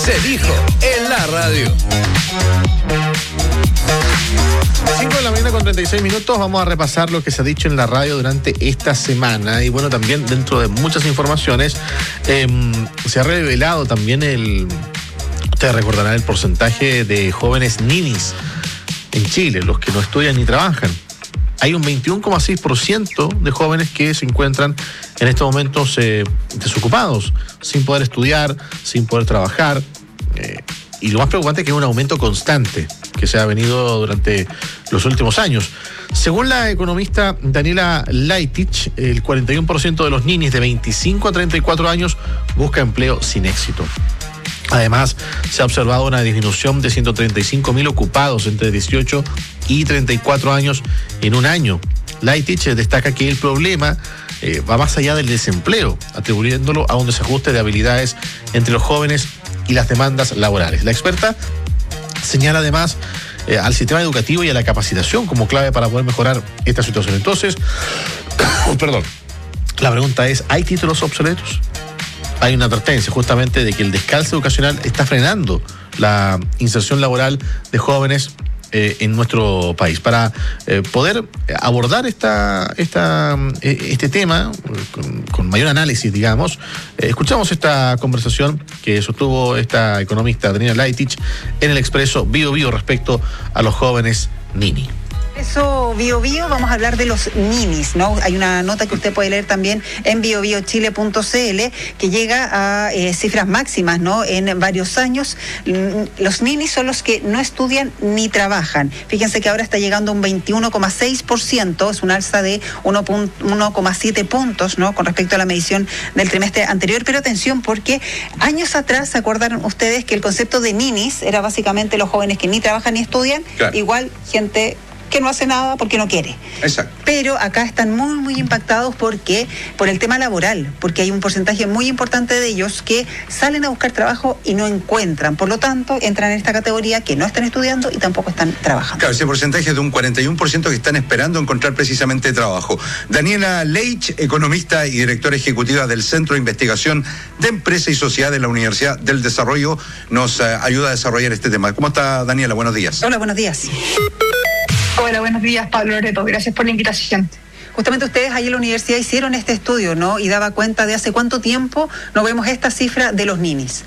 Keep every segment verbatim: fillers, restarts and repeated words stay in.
Se dijo en la radio. cinco de la mañana con treinta y seis minutos, vamos a repasar lo que se ha dicho en la radio durante esta semana. Y bueno, también dentro de muchas informaciones eh, se ha revelado también el... Ustedes recordarán el porcentaje de jóvenes ninis en Chile, los que no estudian ni trabajan. Hay un veintiuno coma seis por ciento de jóvenes que se encuentran en estos momentos eh, desocupados, sin poder estudiar, sin poder trabajar. Eh, y lo más preocupante es que es un aumento constante que se ha venido durante los últimos años. Según la economista Daniela Leitich, el cuarenta y uno por ciento de los ninis de veinticinco a treinta y cuatro años busca empleo sin éxito. Además, se ha observado una disminución de ciento treinta y cinco mil ocupados entre dieciocho y treinta y cuatro años en un año. Leitich destaca que el problema eh, va más allá del desempleo, atribuyéndolo a un desajuste de habilidades entre los jóvenes y las demandas laborales. La experta señala además eh, al sistema educativo y a la capacitación como clave para poder mejorar esta situación. Entonces, perdón, la pregunta es, ¿hay títulos obsoletos? Hay una advertencia justamente de que el descalce educacional está frenando la inserción laboral de jóvenes eh, en nuestro país. Para eh, poder abordar esta, esta, este tema con, con mayor análisis, digamos, eh, escuchamos esta conversación que sostuvo esta economista Daniela Leitich en el Expreso Bio Bio respecto a los jóvenes nini. Eso, Bio Bio, vamos a hablar de los ninis, ¿no? Hay una nota que usted puede leer también en bio bio chile punto c l que llega a eh, cifras máximas, ¿no? En varios años. Los ninis son los que no estudian ni trabajan. Fíjense que ahora está llegando a un veintiuno coma seis por ciento, es un alza de uno coma siete puntos, ¿no? Con respecto a la medición del trimestre anterior. Pero atención, porque años atrás, ¿se acuerdan ustedes que el concepto de ninis era básicamente los jóvenes que ni trabajan ni estudian? Claro. Igual gente que no hace nada porque no quiere. Exacto. Pero acá están muy, muy impactados porque por el tema laboral, porque hay un porcentaje muy importante de ellos que salen a buscar trabajo y no encuentran. Por lo tanto, entran en esta categoría que no están estudiando y tampoco están trabajando. Claro, ese porcentaje es de un cuarenta y uno por ciento que están esperando encontrar precisamente trabajo. Daniela Leitich, economista y directora ejecutiva del Centro de Investigación de Empresa y Sociedad de la Universidad del Desarrollo, nos uh, ayuda a desarrollar este tema. ¿Cómo está, Daniela? Buenos días. Hola, buenos días. Hola, buenos días, Pablo Loreto. Gracias por la invitación. Justamente ustedes ahí en la universidad hicieron este estudio, ¿no? Y daba cuenta de hace cuánto tiempo no vemos esta cifra de los ninis.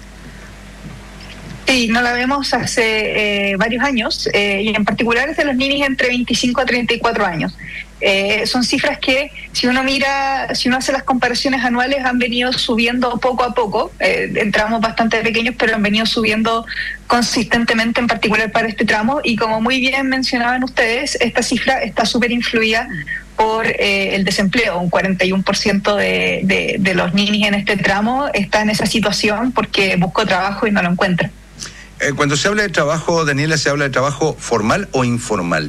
Sí, no la vemos hace eh, varios años, eh, y en particular es de los ninis entre veinticinco a treinta y cuatro años. Eh, son cifras que, si uno mira, si uno hace las comparaciones anuales, han venido subiendo poco a poco. Eh, en tramos bastante pequeños, pero han venido subiendo consistentemente, en particular para este tramo. Y como muy bien mencionaban ustedes, esta cifra está súper influida por eh, el desempleo. Un cuarenta y uno por ciento de, de, de los ninis en este tramo está en esa situación porque buscó trabajo y no lo encuentra. Eh, cuando se habla de trabajo, Daniela, ¿se habla de trabajo formal o informal?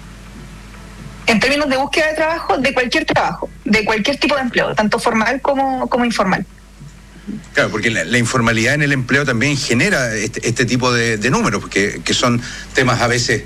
En términos de búsqueda de trabajo, de cualquier trabajo, de cualquier tipo de empleo, tanto formal como, como informal. Claro, porque la, la informalidad en el empleo también genera este, este tipo de, de números, porque que son temas a veces